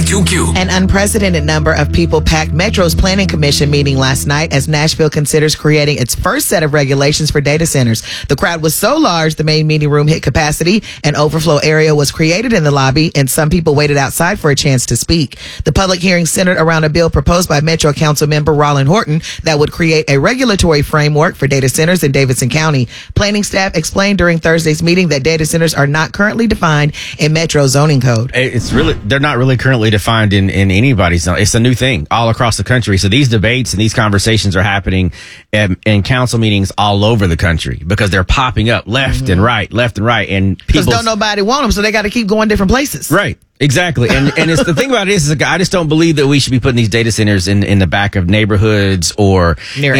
WQQ. An unprecedented number of people packed Metro's Planning Commission meeting last night as Nashville considers creating its first set of regulations for data centers. The crowd was so large, the main meeting room hit capacity. An overflow area was created in the lobby, and some people waited outside for a chance to speak. The public hearing centered around a bill proposed by Metro Council member Rollin Horton that would create a regulatory framework for data centers in Davidson County. Planning staff explained during Thursday's meeting that data centers are not currently defined in Metro zoning code. They're not really currently defined in anybody's zone. It's a new thing all across the country. So these debates and these conversations are happening in council meetings all over the country because they're popping up left and right. And because don't nobody want them, so they got to keep going different places. Right. Exactly. And it's the thing about it is I just don't believe that we should be putting these data centers in the back of neighborhoods or near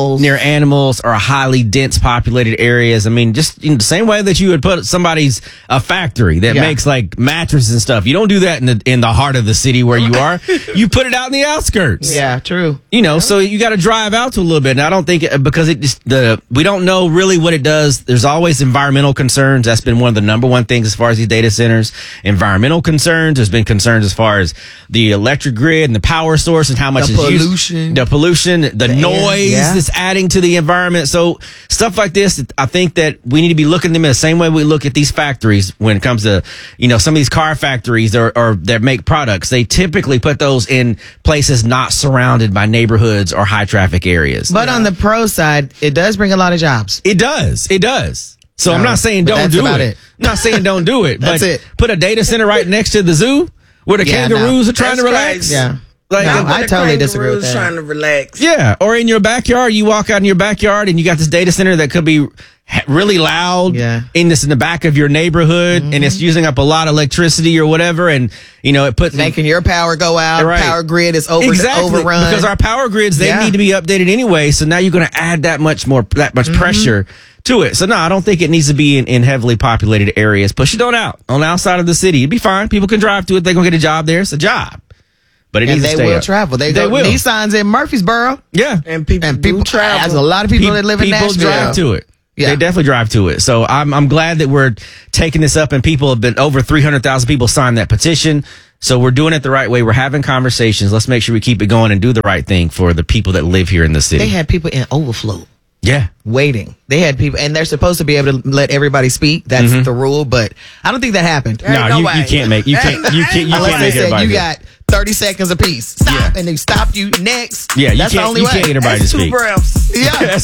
animals or highly dense populated areas. I mean, just in the same way that you would put a factory that makes like mattresses and stuff. You don't do that in the heart of the city where you are. You put it out in the outskirts. Yeah, true. So you got to drive out to a little bit. And I don't think because we don't know really what it does. There's always environmental concerns. That's been one of the number one things as far as these data centers. Environmental concerns. There's been concerns as far as the electric grid and the power source and how much is used. The pollution, the noise that's adding to the environment. So stuff like this, I think that we need to be looking at them in the same way we look at these factories when it comes to, some of these car factories or that make products. They typically put those in places not surrounded by neighborhoods or high traffic areas. But on the pro side, it does bring a lot of jobs. It does. So I'm not saying don't do it. I'm not saying don't do it. That's but it. Put a data center right next to the zoo where the kangaroos are trying to relax. Crazy. Yeah. I totally disagree with that. Trying to relax. Yeah. Or in your backyard, you walk out in your backyard and you got this data center that could be really loud in the back of your neighborhood and it's using up a lot of electricity or whatever. And, it puts making your power go out. Right. Power grid is overrun. Because our power grids, they need to be updated anyway. So now you're going to add that much pressure to it. So no, I don't think it needs to be in heavily populated areas. Push it on out the outside of the city. It'd be fine. People can drive to it. They're going to get a job there. It's a job. But it needs to stay they will up. travel. They will. Nissan's in Murfreesboro. Yeah. And people travel. There's a lot of people that live in Nashville. People drive to it. Yeah. They definitely drive to it. So I'm glad that we're taking this up and people have been over 300,000 people signed that petition. So we're doing it the right way. We're having conversations. Let's make sure we keep it going and do the right thing for the people that live here in the city. They had people in overflow. Yeah. Waiting. They had people, and they're supposed to be able to let everybody speak. That's the rule, but I don't think that happened. No, you can't make everybody. You got 30 seconds apiece. Stop, and they stop you next. Yeah, that's the only way. You can't get everybody to speak. 2 breaths. Yeah.